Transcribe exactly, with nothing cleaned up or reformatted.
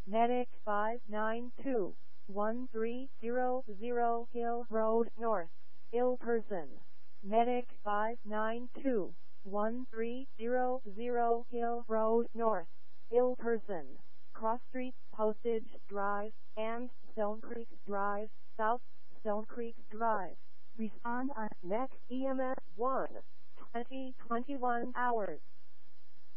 Medic five nine two, one three zero zero Hill Road North, ill person. Medic five nine two, one three zero zero Hill Road North, ill person. Cross Street Postage Drive and Stone Creek Drive, South Stone Creek Drive. Respond on next E M S one, twenty twenty-one hours.